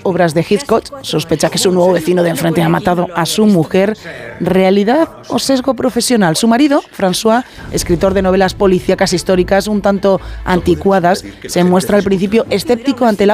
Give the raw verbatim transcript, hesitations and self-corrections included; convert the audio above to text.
obras de Hitchcock, sospecha que su nuevo vecino de enfrente ha matado a su mujer. ¿Realidad o sesgo profesional? Su marido, François, escritor de novelas policíacas históricas un tanto anticuadas, se muestra al principio escéptico ante la